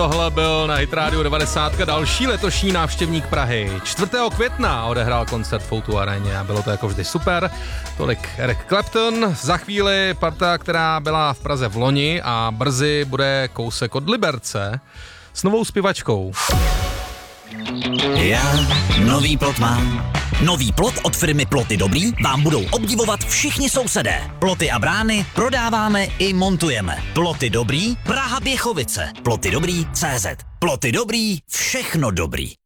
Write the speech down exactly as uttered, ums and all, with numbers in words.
Tohle byl na Hit Radio devadesát další letošní návštěvník Prahy. čtvrtého května odehrál koncert v O dva aréně a bylo to jako vždy super. Tolik Eric Clapton. Za chvíli parta, která byla v Praze v loni a brzy bude kousek od Liberce s novou zpěvačkou. Já nový plot mám. Nový plot od firmy Ploty Dobrý vám budou obdivovat všichni sousedé. Ploty a brány prodáváme i montujeme. Ploty Dobrý, Praha Běchovice. Ploty Dobrý tečka cé zet. Ploty Dobrý, všechno dobrý.